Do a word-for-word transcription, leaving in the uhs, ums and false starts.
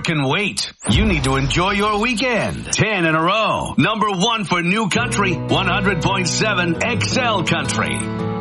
sport can wait. You need to enjoy your weekend. Ten in a row. Number one for New Country, one hundred point seven X L Country.